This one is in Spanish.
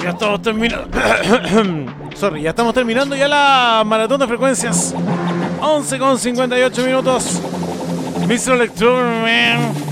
Ya estamos terminando. Sorry, ya estamos terminando ya la maratón de frecuencias. 11 con 58 minutos. Mr. Electron, man.